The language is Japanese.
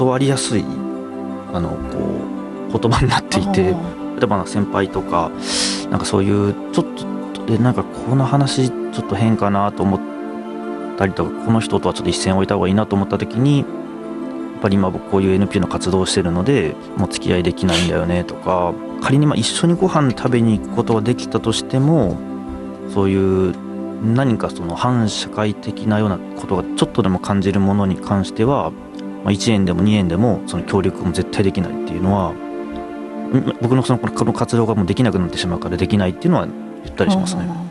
断りやすい言葉になっていて、例えば先輩とかなんかそういうちょっとでなんかこの話ちょっと変かなと思ったりとか、この人とはちょっと一線を置いた方がいいなと思った時に、やっぱり今僕こういう NPO の活動をしてるのでもう付き合いできないんだよねとか、仮に一緒にご飯食べに行くことができたとしても、そういう何かその反社会的なようなことがちょっとでも感じるものに関しては、1円でも2円でもその協力も絶対できないっていうのは、僕のこの活動がもうできなくなってしまうからできないっていうのは言ったりしますね。